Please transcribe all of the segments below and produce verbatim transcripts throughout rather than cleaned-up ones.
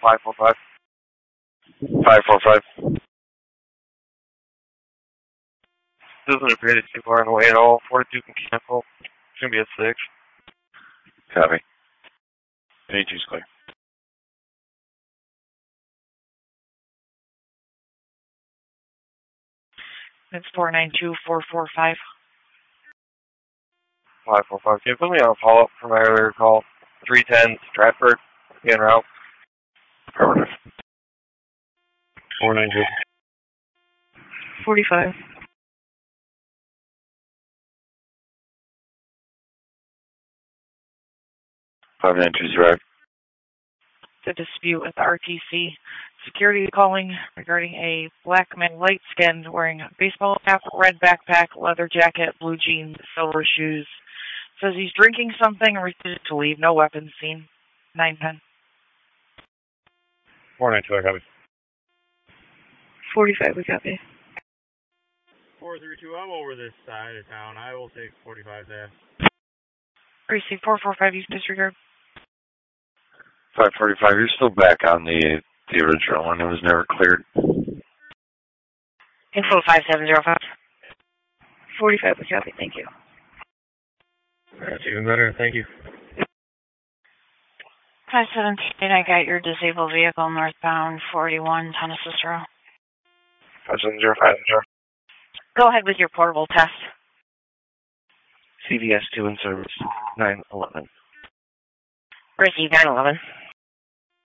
five four five. five four five. Doesn't appear to be too far away at all. forty-two can cancel. It's going to be a six. Copy. eighty-two's clear. It's four nine two four four five. five four five. Can you put me on a follow-up from my earlier call? three ten Stratford, en route. Affirmative. four nine two. forty-five. five nine two zero. The dispute with R T C. Security calling regarding a black man, light-skinned, wearing a baseball cap, red backpack, leather jacket, blue jeans, silver shoes. Says he's drinking something and refuses to leave. No weapons seen. nine ten. four nine two, I copy. forty-five, we copy. four three two, I'm over this side of town. I will take forty-five there. Receive four four five, use disregard. five forty-five, you're still back on the the original one. It was never cleared. Info five seven zero five. forty-five, we copy. Thank you. That's even better. Thank you. five seventeen, I got your disabled vehicle northbound forty-one Tennessee Road. five seven zero five zero. Go ahead with your portable test. C V S two in service. nine eleven. Receive nine eleven.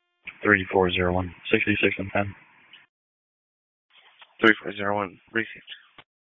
thirty-four zero one. sixty-six and ten. three four zero one. Received.